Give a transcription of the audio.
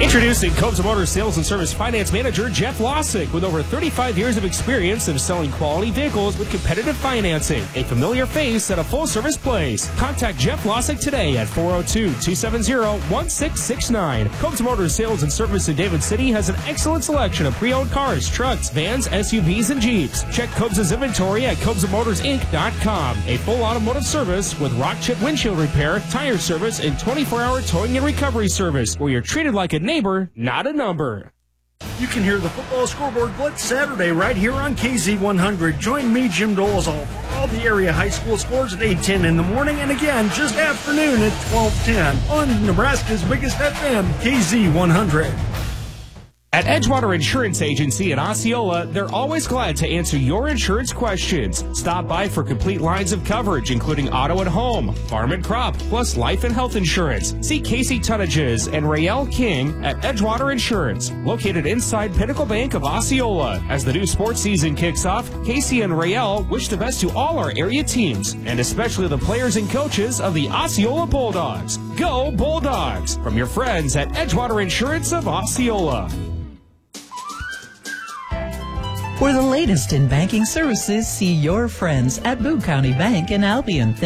Introducing Cobes Motor Sales and Service Finance Manager Jeff Lossick with over 35 years of experience of selling quality vehicles with competitive financing. A familiar face at a full-service place. Contact Jeff Lossick today at 402-270-1669. Cobes Motor Sales and Service in David City has an excellent selection of pre-owned cars, trucks, vans, SUVs, and Jeeps. Check Cobes' inventory at CobesMotorsInc.com. A full automotive service with rock chip windshield repair, tire service, and 24-hour towing and recovery service where you're treated like a neighbor, not a number. You can hear the Football Scoreboard Blitz Saturday right here on KZ100. Join me, Jim Dolezal, for all the area high school scores at 8:10 in the morning and again just afternoon at 12:10 on Nebraska's biggest FM, KZ100. At Edgewater Insurance Agency in Osceola, they're always glad to answer your insurance questions. Stop by for complete lines of coverage, including auto and home, farm and crop, plus life and health insurance. See Casey Tuttages and Rael King at Edgewater Insurance, located inside Pinnacle Bank of Osceola. As the new sports season kicks off, Casey and Rael wish the best to all our area teams, and especially the players and coaches of the Osceola Bulldogs. Go Bulldogs! From your friends at Edgewater Insurance of Osceola. For the latest in banking services, see your friends at Boone County Bank in Albion.